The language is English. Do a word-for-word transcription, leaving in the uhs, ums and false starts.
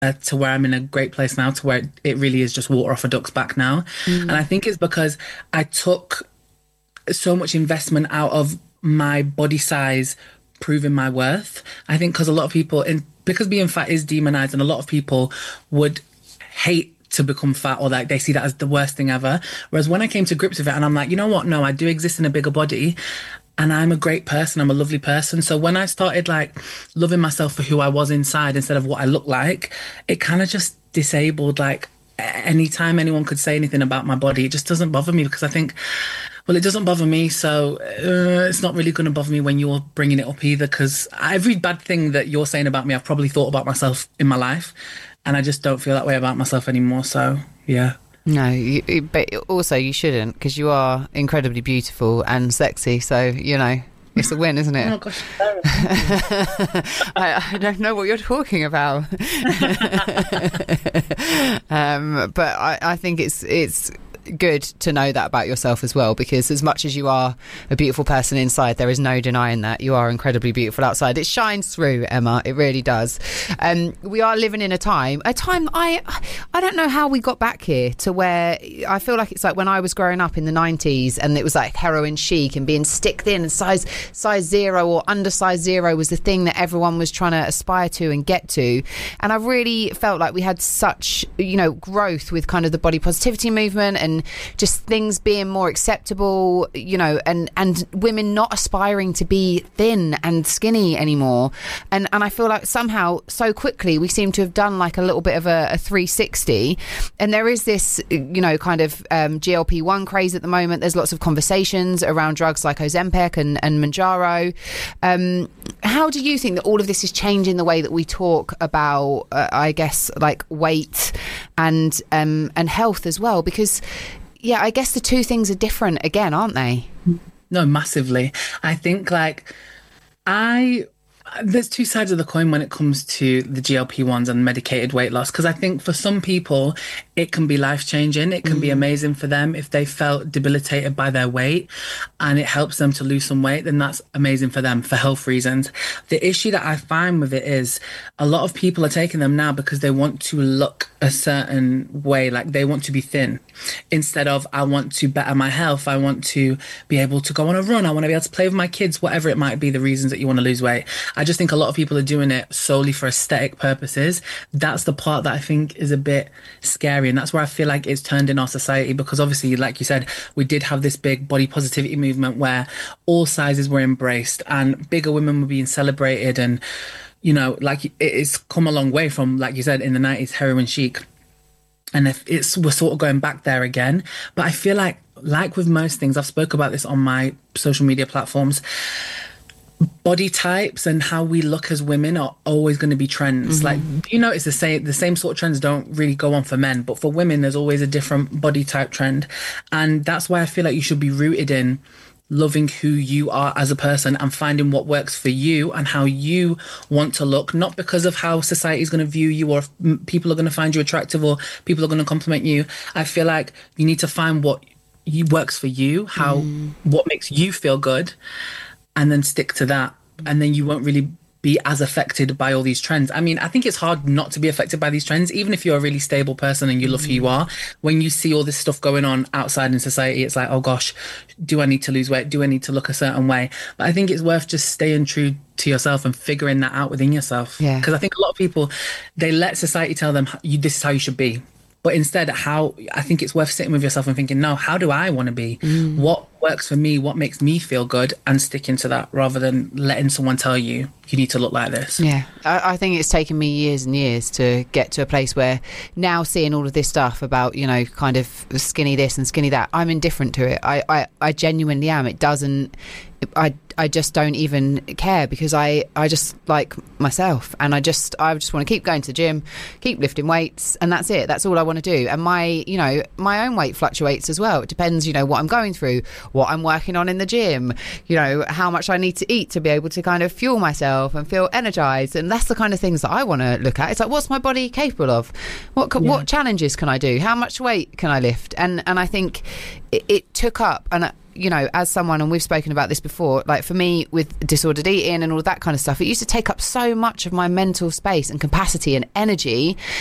uh, to where I'm in a great place now, to where it really is just water off a duck's back now. Mm. And I think it's because I took so much investment out of my body size proving my worth. I think because a lot of people, in because being fat is demonized, and a lot of people would hate to become fat, or like they see that as the worst thing ever. Whereas when I came to grips with it and I'm like, you know what? No, I do exist in a bigger body and I'm a great person. I'm a lovely person. So when I started like loving myself for who I was inside instead of what I looked like, it kind of just disabled like anytime anyone could say anything about my body. It just doesn't bother me because I think, well, it doesn't bother me, so uh, it's not really going to bother me when you're bringing it up either, because every bad thing that you're saying about me, I've probably thought about myself in my life, and I just don't feel that way about myself anymore, so yeah. No, you, but also you shouldn't, because you are incredibly beautiful and sexy, so, you know, it's a win, isn't it? Oh, gosh. I, I don't know what you're talking about. um, but I, I think it's it's... good to know that about yourself as well, because as much as you are a beautiful person inside, there is no denying that you are incredibly beautiful outside. It shines through, Emma, it really does. Um, we are living in a time a time I I don't know how we got back here to where I feel like it's like when I was growing up in the nineties and it was like heroin chic and being stick thin and size size zero or undersize zero was the thing that everyone was trying to aspire to and get to. And I really felt like we had such, you know, growth with kind of the body positivity movement and And just things being more acceptable, you know, and, and women not aspiring to be thin and skinny anymore. And and I feel like somehow so quickly we seem to have done like a little bit of a, a three sixty. And there is this, you know, kind of um, G L P one craze at the moment. There's lots of conversations around drugs like Ozempic and, and Mounjaro. Um, how do you think that all of this is changing the way that we talk about, uh, I guess, like weight and um, and health as well? Because yeah, I guess the two things are different again, aren't they? No, massively. I think like I there's two sides of the coin when it comes to the G L P ones and medicated weight loss, because I think for some people it can be life-changing. It can mm. be amazing for them if they felt debilitated by their weight and it helps them to lose some weight, then that's amazing for them for health reasons. The issue that I find with it is a lot of people are taking them now because they want to look a certain way, like they want to be thin instead of I want to better my health, I want to be able to go on a run, I want to be able to play with my kids, whatever it might be, the reasons that you want to lose weight. I just think a lot of people are doing it solely for aesthetic purposes. That's the part that I think is a bit scary, and that's where I feel like it's turned in our society, because obviously, like you said, we did have this big body positivity movement where all sizes were embraced and bigger women were being celebrated, and you know, like it's come a long way from, like you said, in the nineties, heroin chic. And if it's, we're sort of going back there again. But I feel like, like with most things, I've spoke about this on my social media platforms, body types and how we look as women are always going to be trends. Mm-hmm. Like, you know, it's the same, the same sort of trends don't really go on for men, but for women, there's always a different body type trend. And that's why I feel like you should be rooted in loving who you are as a person and finding what works for you and how you want to look, not because of how society is going to view you or if people are going to find you attractive or people are going to compliment you. I feel like you need to find what you, works for you, how mm. what makes you feel good, and then stick to that. And then you won't really be as affected by all these trends. I mean, I think it's hard not to be affected by these trends, even if you're a really stable person and you love who you are. When you see all this stuff going on outside in society, it's like, oh gosh, do I need to lose weight? Do I need to look a certain way? But I think it's worth just staying true to yourself and figuring that out within yourself. Yeah. Because I think a lot of people, they let society tell them, you, this is how you should be. But instead, how I think it's worth sitting with yourself and thinking, no, how do I want to be? Mm. What works for me? What makes me feel good? And sticking to that rather than letting someone tell you, you need to look like this. Yeah, I, I think it's taken me years and years to get to a place where now seeing all of this stuff about, you know, kind of skinny this and skinny that, I'm indifferent to it. I, I, I genuinely am. It doesn't... I I just don't even care because I, I just like myself and I just I just want to keep going to the gym, keep lifting weights, and that's it. That's all I want to do. And my, you know, my own weight fluctuates as well. It depends, you know, what I'm going through, what I'm working on in the gym, you know, how much I need to eat to be able to kind of fuel myself and feel energized. And that's the kind of things that I want to look at. It's like, what's my body capable of? What yeah. what challenges can I do? How much weight can I lift? And and I think it, it took up and. you know, as someone, and we've spoken about this before, like like for me with disordered eating and all that kind of stuff, it used to take up so much of my mental space and capacity and energy